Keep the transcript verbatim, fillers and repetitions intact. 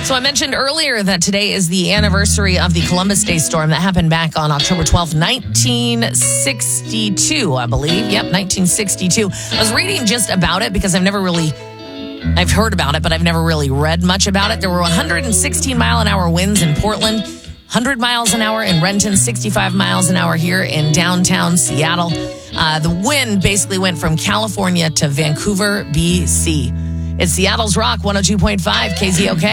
So I mentioned earlier that today is the anniversary of the Columbus Day storm that happened back on October twelfth, nineteen sixty-two, I believe. Yep, nineteen sixty-two. I was reading just about it because I've never really, I've heard about it, but I've never really read much about it. There were one hundred sixteen mile an hour winds in Portland, one hundred miles an hour in Renton, sixty-five miles an hour here in downtown Seattle. Uh, the wind basically went from California to Vancouver, B C. It's Seattle's Rock one oh two point five K Z O K.